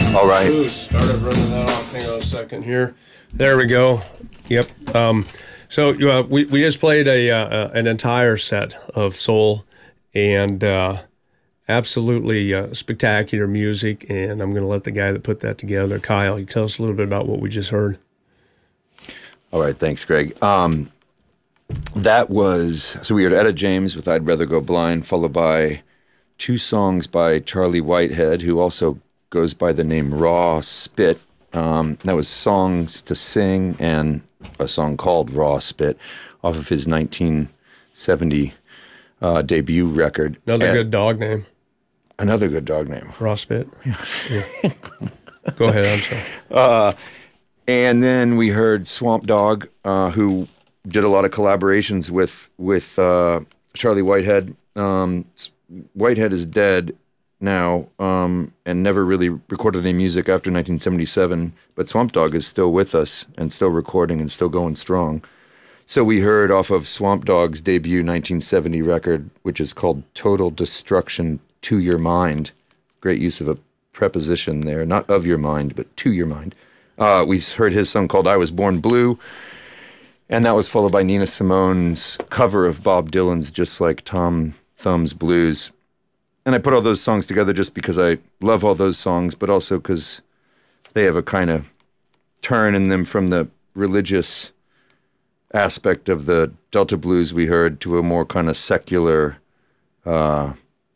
All right. Ooh, started running that off. Hang on a second here. There we go. Yep. So we just played an entire set of soul and absolutely spectacular music. And I'm going to let the guy that put that together, Kyle, you tell us a little bit about what we just heard. All right. Thanks, Greg. That was, so we heard Etta James with I'd Rather Go Blind, followed by 2 songs by Charlie Whitehead, who also goes by the name Raw Spit. That was Songs to Sing and a song called Raw Spit off of his 1970 debut record. Another good dog name. Another good dog name. Raw Spit. Yeah. Go ahead, I'm sorry. And then we heard Swamp Dogg, who did a lot of collaborations with Charlie Whitehead. Whitehead is dead now and never really recorded any music after 1977, but Swamp Dogg is still with us and still recording and still going strong. So we heard off of Swamp Dogg's debut 1970 record, which is called Total Destruction to Your Mind. Great use of a preposition there, not of your mind, but to your mind. We heard his song called I Was Born Blue, and that was followed by Nina Simone's cover of Bob Dylan's Just Like Tom Thumb's Blues. And I put all those songs together just because I love all those songs, but also because they have a kind of turn in them from the religious aspect of the Delta blues we heard to a more kind of secular, and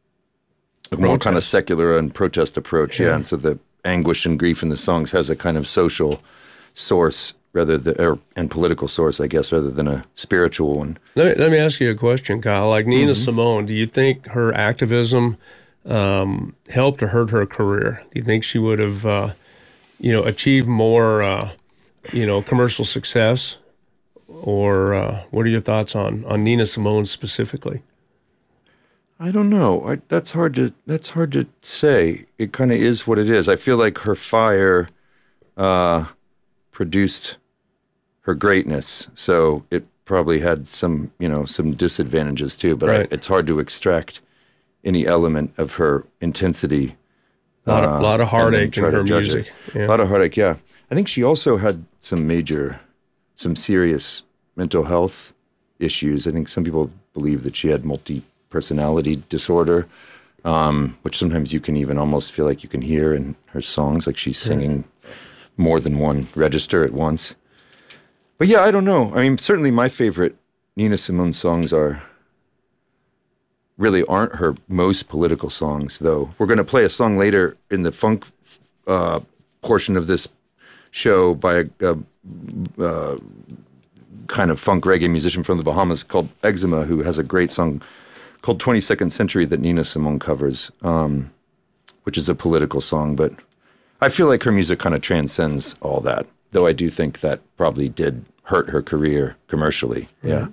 protest approach. Yeah. And so the anguish and grief in the songs has a kind of social source and political source, I guess, rather than a spiritual one. Let me ask you a question, Kyle. Like Nina Simone, do you think her activism helped or hurt her career? Do you think she would have, achieved more, commercial success? Or what are your thoughts on Nina Simone specifically? I don't know. That's hard to say. It kind of is what it is. I feel like her fire produced her greatness, so it probably had some disadvantages too. But right. It's hard to extract any element of her intensity. A lot of heartache in her music. Yeah. A lot of heartache. Yeah, I think she also had some serious mental health issues. I think some people believe that she had multi-personality disorder, which sometimes you can even almost feel like you can hear in her songs, like she's singing more than one register at once. But yeah, I don't know. I mean, certainly my favorite Nina Simone songs aren't her most political songs, though. We're going to play a song later in the funk portion of this show by a kind of funk reggae musician from the Bahamas called Eczema, who has a great song called 22nd Century that Nina Simone covers, which is a political song. But I feel like her music kind of transcends all that, though I do think that probably did hurt her career commercially. Yeah.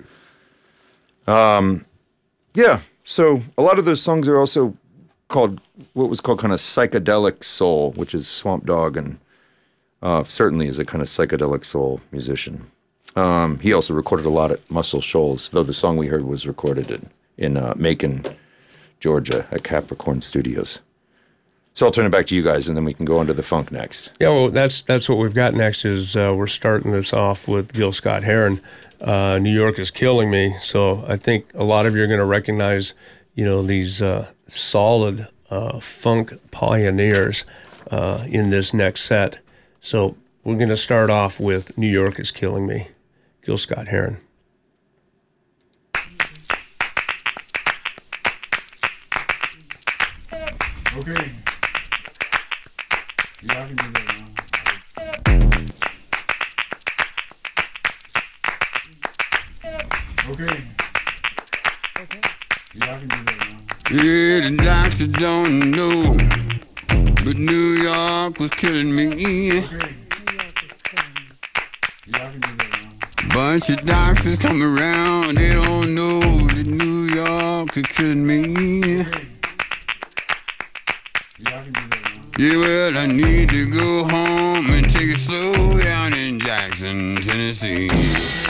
Yeah. So a lot of those songs are also called what was called kind of psychedelic soul, which is Swamp Dogg, and certainly is a kind of psychedelic soul musician. He also recorded a lot at Muscle Shoals, though the song we heard was recorded in Macon, Georgia at Capricorn Studios. So I'll turn it back to you guys, and then we can go into the funk next. Yeah, well, that's what we've got next is we're starting this off with Gil Scott-Heron. New York is Killing Me. So I think a lot of you are going to recognize, these solid funk pioneers in this next set. So we're going to start off with New York is Killing Me, Gil Scott-Heron. Okay. Yeah, I can do that now. Okay. Yeah, I can do that now. Yeah, the doctor don't know, but New York was killing me. Okay. Yeah, I can do that now. Bunch of doctors come around, they don't know that New York is killing me. Okay. Yeah, I can do that now. Yeah, well, I need to go home and take it slow down in Jackson, Tennessee.